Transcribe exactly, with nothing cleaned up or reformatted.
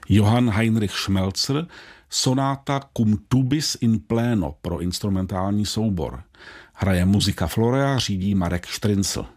Johann Heinrich Schmelzer, sonáta Cum tubis in pleno pro instrumentální soubor. Hraje Muzika Florea, řídí Marek Štryncl.